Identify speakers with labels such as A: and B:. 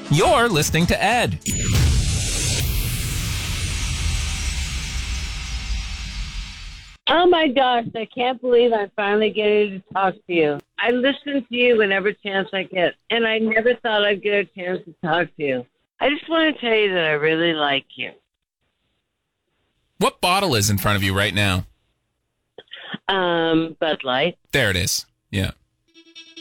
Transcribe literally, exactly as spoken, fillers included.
A: You're listening to Ed.
B: Oh my gosh, I can't believe I'm finally getting to talk to you. I listen to you whenever chance I get, and I never thought I'd get a chance to talk to you. I just want to tell you that I really like you.
A: What bottle is in front of you right now?
B: Um, Bud Light.
A: There it is. Yeah.